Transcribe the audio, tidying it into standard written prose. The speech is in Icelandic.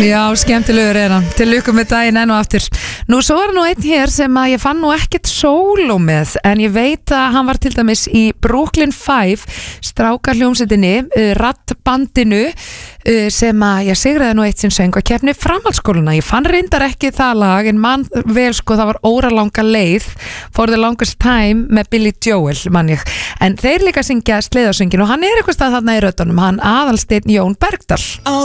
Já, skemmtilegur hann. Til lukku með daginn enn og aftur. Nú svo nú einn hér sem að ég fann nú ekkert sóló með, en ég veit að hann var til dæmis í Brooklyn 5 strákarhljómsveitinni, raddbandinu, sem að ég sigraði nú eitt sinn söngvakeppni framhaldsskóluna. Ég fann reyndar ekki það lag, en man vel sko, það var óralanga leið For the Longest Time með Billy Joel, man ég. En þeir líka syngja Sleiðarsöngin og hann eitthvað stað þarna í röddunum, hann Aðalsteinn Jón Bergdal.